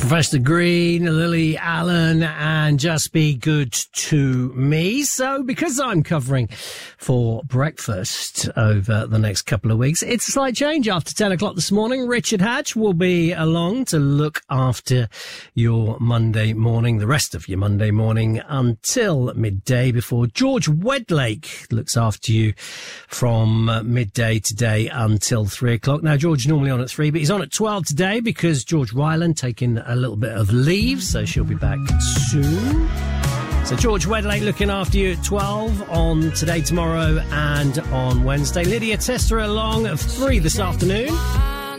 Professor Green, Lily Allen, and Just Be Good to Me. So, because I'm covering for breakfast over the next couple of weeks, it's a slight change after 10 o'clock this morning. Richard Hatch will be along to look after your Monday morning, the rest of your Monday morning, until midday, before George Wedlake looks after you from midday today until 3 o'clock. Now, George is normally on at 3, but he's on at 12 today because George Ryland taking a little bit of leave, so she'll be back soon. So George Wedlake looking after you at 12 on Today, Tomorrow and on Wednesday. Lydia Tester along at 3 this afternoon.